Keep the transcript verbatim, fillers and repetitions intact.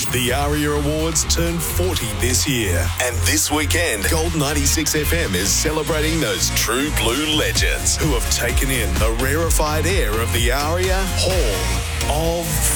The ARIA Awards turn forty this year. And this weekend, Gold ninety-six F M is celebrating those true blue legends who have taken in the rarefied air of the ARIA Hall of